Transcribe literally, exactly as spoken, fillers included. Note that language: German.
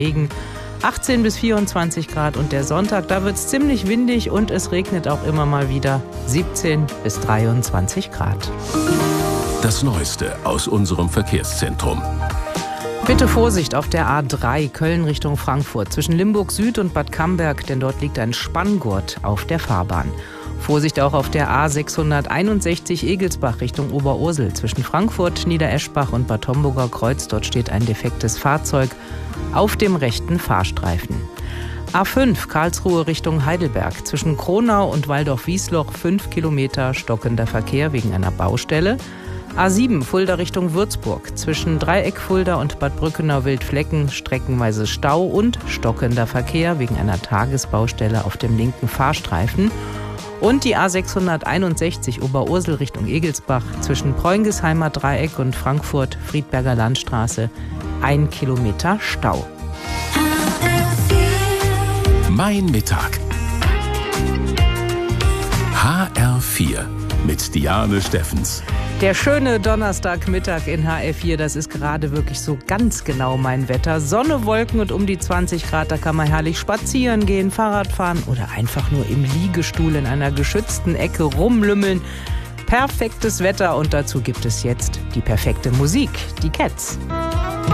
Regen. achtzehn bis vierundzwanzig Grad und der Sonntag, da wird es ziemlich windig und es regnet auch immer mal wieder. siebzehn bis dreiundzwanzig Grad. Das Neueste aus unserem Verkehrszentrum. Bitte Vorsicht auf der A drei Köln Richtung Frankfurt zwischen Limburg Süd und Bad Camberg, denn dort liegt ein Spanngurt auf der Fahrbahn. Vorsicht auch auf der A sechshunderteinundsechzig Egelsbach Richtung Oberursel zwischen Frankfurt, Niedereschbach und Bad Homburger Kreuz. Dort steht ein defektes Fahrzeug auf dem rechten Fahrstreifen. A fünf Karlsruhe Richtung Heidelberg zwischen Kronau und Waldorf-Wiesloch fünf Kilometer stockender Verkehr wegen einer Baustelle. A sieben Fulda Richtung Würzburg zwischen Dreieck Fulda und Bad Brückenau-Wildflecken streckenweise Stau und stockender Verkehr wegen einer Tagesbaustelle auf dem linken Fahrstreifen. Und die A sechshunderteinundsechzig Oberursel Richtung Egelsbach zwischen Preungesheimer Dreieck und Frankfurt-Friedberger Landstraße ein Kilometer Stau. Mein Mittag. H R vier mit Diane Steffens. Der schöne Donnerstagmittag in H R vier, das ist gerade wirklich so ganz genau mein Wetter. Sonne, Wolken und um die zwanzig Grad, da kann man herrlich spazieren gehen, Fahrrad fahren oder einfach nur im Liegestuhl in einer geschützten Ecke rumlümmeln. Perfektes Wetter und dazu gibt es jetzt die perfekte Musik, die Cats.